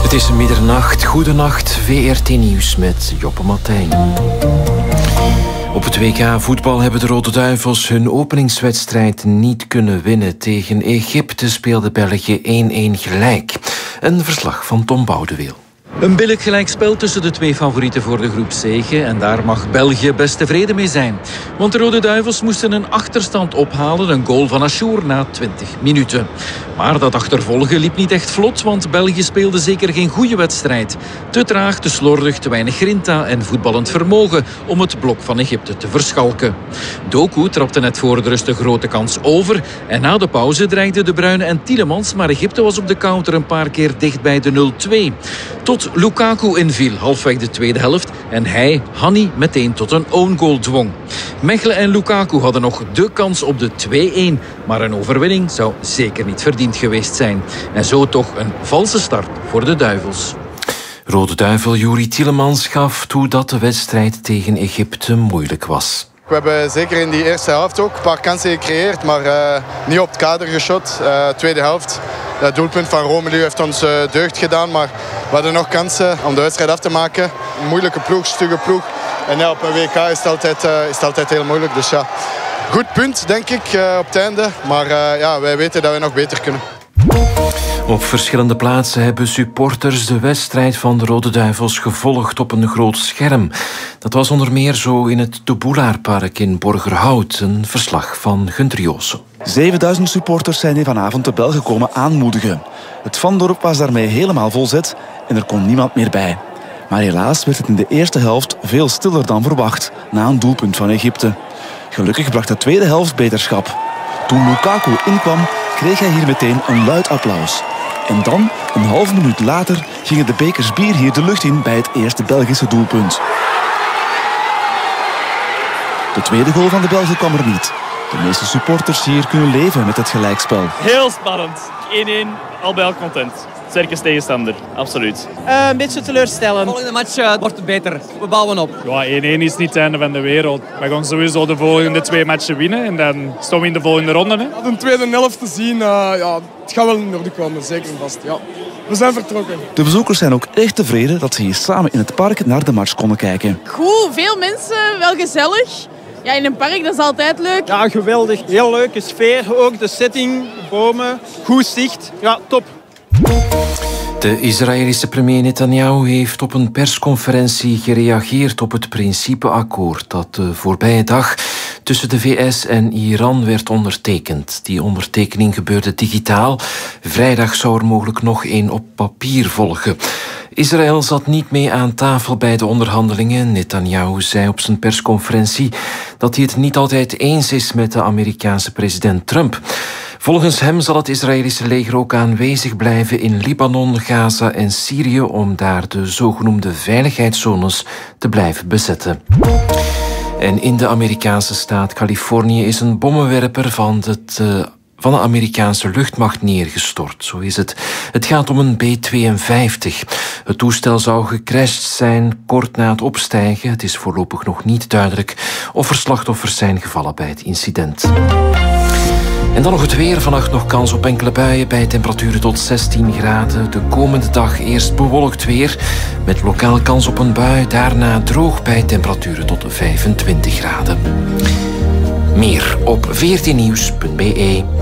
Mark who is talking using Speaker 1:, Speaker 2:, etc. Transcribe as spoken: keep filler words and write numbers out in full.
Speaker 1: Het is middernacht. Goedenacht, V R T Nieuws met Joppe Martijn. Op het W K voetbal hebben de Rode Duivels hun openingswedstrijd niet kunnen winnen. Tegen Egypte speelde België één-één gelijk. Een verslag van Tom Boudeweel.
Speaker 2: Een billig gelijkspel tussen de twee favorieten voor de groep zege. En daar mag België best tevreden mee zijn. Want de Rode Duivels moesten een achterstand ophalen. Een goal van Achour na twintig minuten. Maar dat achtervolgen liep niet echt vlot. Want België speelde zeker geen goede wedstrijd. Te traag, te slordig, te weinig grinta en voetballend vermogen om het blok van Egypte te verschalken. Doku trapte net voor de rust een grote kans over. En na de pauze dreigden De Bruyne en Tielemans. Maar Egypte was op de counter een paar keer dicht bij de nul-twee. Tot Lukaku inviel halfweg de tweede helft en hij, Hanni, meteen tot een own goal dwong. Mechelen en Lukaku hadden nog de kans op de twee-één, maar een overwinning zou zeker niet verdiend geweest zijn. En zo toch een valse start voor de Duivels.
Speaker 1: Rode Duivel Youri Tielemans gaf toe dat de wedstrijd tegen Egypte moeilijk was.
Speaker 3: We hebben zeker in die eerste helft ook een paar kansen gecreëerd, maar uh, niet op het kader geschot. Uh, tweede helft, het doelpunt van Romelu heeft ons uh, deugd gedaan, maar we hadden nog kansen om de wedstrijd af te maken. Een moeilijke ploeg, stugge ploeg. En ja, op een W K is het altijd, uh, is het altijd heel moeilijk. Dus ja, goed punt denk ik uh, op het einde. Maar uh, ja, wij weten dat we nog beter kunnen.
Speaker 1: Op verschillende plaatsen hebben supporters de wedstrijd van de Rode Duivels gevolgd op een groot scherm. Dat was onder meer zo in het De Boulaarpark in Borgerhout. Een verslag van Gunther Joossen.
Speaker 4: zevenduizend supporters zijn hier vanavond de Belgen komen aanmoedigen. Het Vandorp was daarmee helemaal volzet en er kon niemand meer bij. Maar helaas werd het in de eerste helft veel stiller dan verwacht, na een doelpunt van Egypte. Gelukkig bracht de tweede helft beterschap. Toen Lukaku inkwam, kreeg hij hier meteen een luid applaus. En dan, een halve minuut later, gingen de bekers bier hier de lucht in bij het eerste Belgische doelpunt. De tweede goal van de Belgen kwam er niet. De meeste supporters hier kunnen leven met het gelijkspel.
Speaker 5: Heel spannend. één-één, al bij al content. Sterke tegenstander, absoluut.
Speaker 6: Uh, een beetje teleurstellend.
Speaker 7: De volgende match uh, wordt het beter. We bouwen op.
Speaker 5: Ja, één-één is niet het einde van de wereld. We gaan sowieso de volgende twee matchen winnen. En dan staan we in de volgende ronde. Hè.
Speaker 8: De tweede helft te zien, uh, ja, het gaat wel in orde komen. Zeker en vast. Ja. We zijn vertrokken.
Speaker 4: De bezoekers zijn ook echt tevreden dat ze hier samen in het park naar de match konden kijken.
Speaker 6: Goed, veel mensen, wel gezellig. Ja, in een park, dat is altijd leuk.
Speaker 9: Ja, geweldig. Heel leuke sfeer. Ook de setting, bomen, goed zicht. Ja, top.
Speaker 1: De Israëlische premier Netanyahu heeft op een persconferentie gereageerd op het principeakkoord dat de voorbije dag tussen de V S en Iran werd ondertekend. Die ondertekening gebeurde digitaal. Vrijdag zou er mogelijk nog één op papier volgen. Israël zat niet mee aan tafel bij de onderhandelingen. Netanyahu zei op zijn persconferentie dat hij het niet altijd eens is met de Amerikaanse president Trump. Volgens hem zal het Israëlische leger ook aanwezig blijven in Libanon, Gaza en Syrië om daar de zogenoemde veiligheidszones te blijven bezetten. En in de Amerikaanse staat Californië is een bommenwerper van het uh, van de Amerikaanse luchtmacht neergestort. Zo is het. Het gaat om een B tweeënvijftig. Het toestel zou gecrashed zijn kort na het opstijgen. Het is voorlopig nog niet duidelijk of er slachtoffers zijn gevallen bij het incident. En dan nog het weer. Vannacht nog kans op enkele buien bij temperaturen tot zestien graden. De komende dag eerst bewolkt weer met lokaal kans op een bui. Daarna droog bij temperaturen tot vijfentwintig graden. Meer op v r t nieuws punt b e.